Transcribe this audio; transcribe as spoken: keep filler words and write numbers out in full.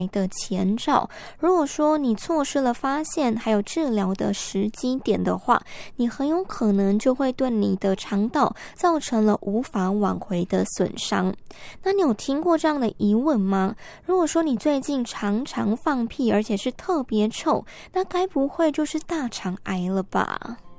的前兆。如果说你错失了发现还有治疗的时机点的话，你很有可能就会对你的肠道造成了无法挽回的损伤。那你有听过这样的疑问吗？如果说你最近常常放屁，而且是特别臭，那该不会就是大肠癌了吧？